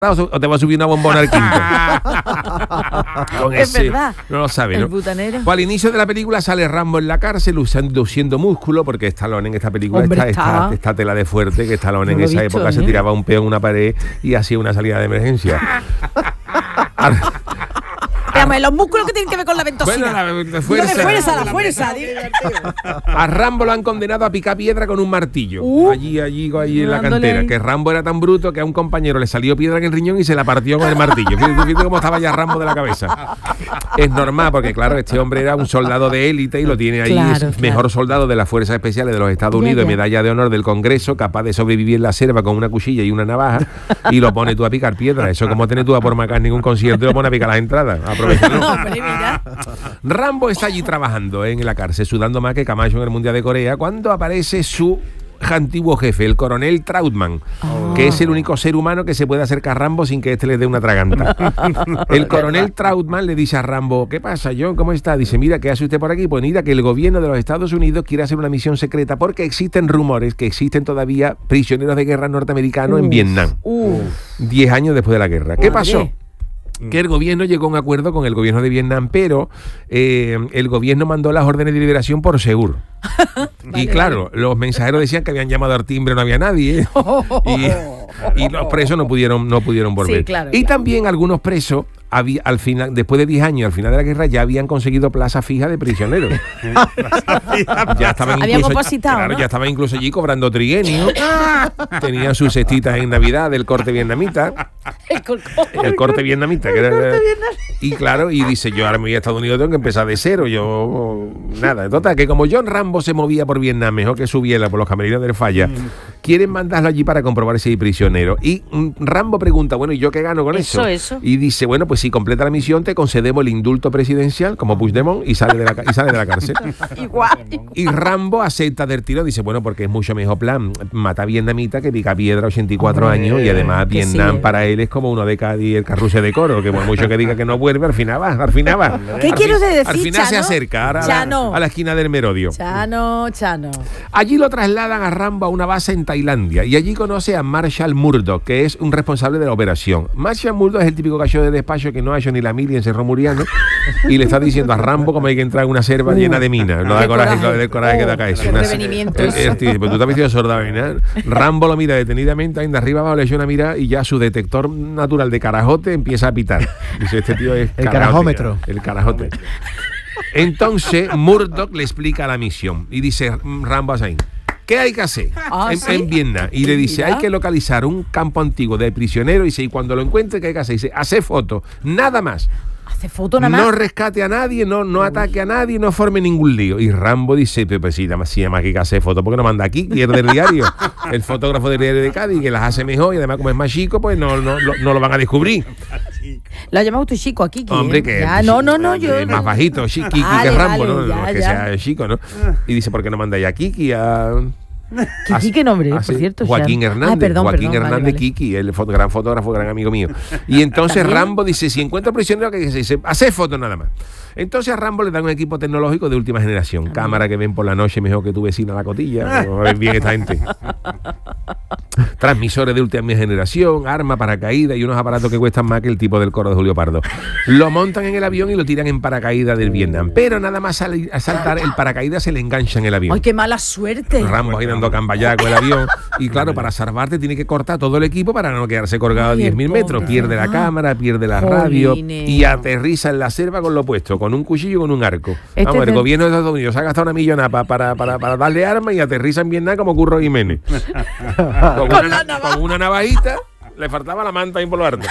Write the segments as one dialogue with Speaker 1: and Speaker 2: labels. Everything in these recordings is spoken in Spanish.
Speaker 1: o te va a subir una bombona al quinto. Con
Speaker 2: Es
Speaker 1: ese,
Speaker 2: verdad.
Speaker 1: no lo sabe,
Speaker 2: El
Speaker 1: ¿no?
Speaker 2: butanero.
Speaker 1: Pues al inicio de la película sale Rambo en la cárcel luciendo músculo, porque Stallone en esta película
Speaker 2: Hombre,
Speaker 1: está tela de fuerte, que Stallone
Speaker 2: No
Speaker 1: en
Speaker 2: lo he
Speaker 1: esa
Speaker 2: visto,
Speaker 1: época se tiraba un peo en una pared y hacía una salida de emergencia.
Speaker 2: Veamos, los músculos que tienen que ver con la ventosina.
Speaker 1: Bueno, la
Speaker 2: fuerza.
Speaker 1: A Rambo lo han condenado a picar piedra con un martillo. Allí en la
Speaker 2: dándole
Speaker 1: cantera.
Speaker 2: ahí.
Speaker 1: Que Rambo era tan bruto que a un compañero le salió piedra en el riñón y se la partió con el martillo. Fíjate cómo estaba ya Rambo de la cabeza. Es normal, porque claro, este hombre era un soldado de élite y lo tiene ahí.
Speaker 2: Claro,
Speaker 1: Es
Speaker 2: claro.
Speaker 1: mejor soldado de las Fuerzas Especiales de los Estados
Speaker 2: Ya,
Speaker 1: Unidos,
Speaker 2: ya.
Speaker 1: medalla de honor del Congreso, capaz de sobrevivir en la selva con una cuchilla y una navaja, y lo pone tú a picar piedra. Eso como tener tú a por marcar ningún concierto y lo pone a picar las entradas. Aprovechalo.
Speaker 2: Hombre, mira.
Speaker 1: Rambo está allí trabajando en la cárcel, sudando más que Camacho en el Mundial de Corea, cuando aparece su antiguo jefe, el coronel Trautmann, que es el único ser humano que se puede acercar a Rambo sin que éste le dé una traganta. El coronel Trautmann le dice a Rambo: ¿qué pasa, John? ¿Cómo está? Dice: mira, ¿qué hace usted por aquí? Pues mira, que el gobierno de los Estados Unidos quiere hacer una misión secreta porque existen rumores que existen todavía prisioneros de guerra norteamericanos en Vietnam, 10 años después de la guerra. ¿Qué pasó? Que el gobierno llegó a un acuerdo con el gobierno de Vietnam, pero el gobierno mandó las órdenes de liberación por Segur. Y claro, los mensajeros decían que habían llamado al timbre, no había nadie. Y los presos no pudieron volver.
Speaker 2: Sí, claro,
Speaker 1: y
Speaker 2: claro.
Speaker 1: también algunos presos, al final, después de 10 años, al final de la guerra, ya habían conseguido plaza fija de prisioneros. Ya estaban
Speaker 2: Habían
Speaker 1: incluso,
Speaker 2: opositado,
Speaker 1: claro,
Speaker 2: ¿no?
Speaker 1: ya estaban incluso allí cobrando trienio. Tenían sus cestitas en Navidad del corte vietnamita. El corte vietnamita. Que era, y claro, y dice: yo ahora me voy a Estados Unidos, tengo que empezar de cero. Yo, nada. Total, que como John Rambo se movía por Vietnam mejor que su biela por los camerinos del Falla, quieren mandarlo allí para comprobar si hay prisionero. Y Rambo pregunta: bueno, ¿y yo qué gano con eso?
Speaker 2: Eso.
Speaker 1: Y dice: bueno, pues si completa la misión, te concedemos el indulto presidencial, como Puigdemont, y sale de la cárcel.
Speaker 2: Igual.
Speaker 1: Y Rambo acepta del tiro, dice: bueno, porque es mucho mejor plan matar vietnamita que pica piedra 84 años, y además
Speaker 2: que
Speaker 1: Vietnam
Speaker 2: sí.
Speaker 1: para él es como uno de Cádiz, el carrusel de coro, que por mucho que diga que no vuelve, al final va.
Speaker 2: ¿Qué quiero decir,
Speaker 1: Al final se
Speaker 2: Chano?
Speaker 1: acerca ahora
Speaker 2: Chano.
Speaker 1: a la esquina del Merodio.
Speaker 2: Chano.
Speaker 1: Allí lo trasladan a Rambo a una base en Tailandia y allí conoce a Marshall Murdoch, que es un responsable de la operación. Marshall Murdoch es el típico gallo de despacho que no ha hecho ni la mili en Cerro Muriano y le está diciendo a Rambo cómo hay que entrar en una selva llena de minas. No da
Speaker 2: Qué
Speaker 1: coraje,
Speaker 2: coraje.
Speaker 1: del coraje que da acá eso.
Speaker 2: Qué revenimientos.
Speaker 1: Pues tú te has vestido sorda, ¿verdad? Rambo lo mira detenidamente, ahí de arriba abajo le echa una mirada y ya su detector natural de carajote empieza a pitar. Dice: este tío es
Speaker 3: El
Speaker 1: carajote,
Speaker 3: carajómetro.
Speaker 1: El carajote. Entonces Murdoch le explica la misión y dice Rambo así: ¿qué hay que hacer en Vietnam? Y le dice:
Speaker 2: Mira.
Speaker 1: hay que localizar un campo antiguo de prisioneros. Y dice: y cuando lo encuentre, ¿qué hay que hacer? Dice: hacer fotos, nada más.
Speaker 2: Hace foto nada
Speaker 1: No
Speaker 2: más.
Speaker 1: rescate a nadie, no ataque a nadie, no forme ningún lío. Y Rambo dice: pues sí, además que hacer fotos, ¿por qué no manda aquí? Y es del diario, el fotógrafo del diario de Cádiz, que las hace mejor, y además como es más chico, pues no lo van a descubrir.
Speaker 2: Lo ha llamado tu chico aquí.
Speaker 1: Hombre, que
Speaker 2: ya, no, yo.
Speaker 1: es más bajito, Kiki
Speaker 2: Vale,
Speaker 1: que Rambo,
Speaker 2: vale,
Speaker 1: ¿no?
Speaker 2: ya,
Speaker 1: No es que
Speaker 2: ya.
Speaker 1: sea chico, ¿no? Y dice: ¿por qué no mandáis a Kiki?
Speaker 2: Kiki, ¿qué nombre?
Speaker 1: Así,
Speaker 2: Por cierto.
Speaker 1: Joaquín
Speaker 2: Jean.
Speaker 1: Hernández,
Speaker 2: Perdón,
Speaker 1: Hernández
Speaker 2: vale.
Speaker 1: Kiki, el gran fotógrafo, gran amigo mío. Y entonces Rambo dice: si encuentra prisionero, que dice: hace fotos nada más. Entonces a Rambo le dan un equipo tecnológico de última generación, cámara que ven por la noche mejor que tu vecina la cotilla, a ver bien esta gente. Transmisores de última generación, arma, paracaídas y unos aparatos que cuestan más que el tipo del coro de Julio Pardo. Lo montan en el avión y lo tiran en paracaídas del Vietnam, pero nada más a saltar el paracaídas se le engancha en el avión.
Speaker 2: ¡Ay, qué mala suerte!
Speaker 1: Rambo ahí dando camballá con el avión. Y claro, para salvarte tiene que cortar todo el equipo para no quedarse colgado a
Speaker 2: Ay,
Speaker 1: 10.000 metros.
Speaker 2: pobre.
Speaker 1: Pierde la cámara, pierde la radio
Speaker 2: Jolines.
Speaker 1: y aterriza en la selva con lo puesto, con un cuchillo y con un arco.
Speaker 2: Este
Speaker 1: Vamos,
Speaker 2: es
Speaker 1: el
Speaker 2: del-
Speaker 1: gobierno de Estados Unidos se ha gastado una millonada para darle armas y aterriza en Vietnam como Curro Jiménez. Con una navajita. Le faltaba la manta ahí por lo alto.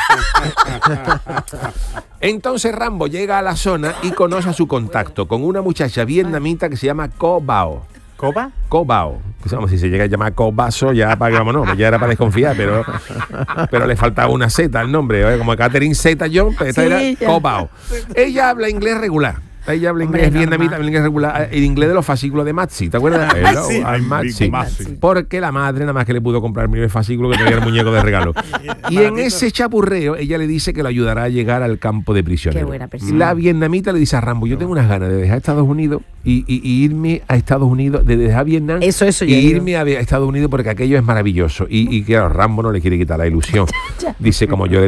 Speaker 1: Entonces Rambo llega a la zona y conoce a su contacto con una muchacha vietnamita que se llama Co Bao.
Speaker 3: ¿Copa?
Speaker 1: Co Bao. Vamos, si se llega a llamar Co Baso, ya para vámonos, ya era para desconfiar, pero le faltaba una Z al nombre. Como Catherine Zeta John, pues esta
Speaker 2: Sí,
Speaker 1: era
Speaker 2: ya.
Speaker 1: Co Bao. Ella habla inglés regular. Ella habla inglés vietnamita, habla inglés regular, el inglés de los fascículos de Matzi, ¿te acuerdas? Hello,
Speaker 3: Sí.
Speaker 1: I'm Matzi.
Speaker 3: Matzi.
Speaker 1: Porque la madre nada más que le pudo comprar el fascículo que traía el muñeco de regalo. Y en ese chapurreo, ella le dice que lo ayudará a llegar al campo de prisioneros.
Speaker 2: Qué buena persona.
Speaker 1: La vietnamita le dice a Rambo: yo tengo unas ganas de dejar Estados Unidos y irme a Estados Unidos, de dejar Vietnam
Speaker 2: Eso,
Speaker 1: y
Speaker 2: ya digo.
Speaker 1: irme a Estados Unidos porque aquello es maravilloso. Y claro, Rambo no le quiere quitar la ilusión. Dice: como yo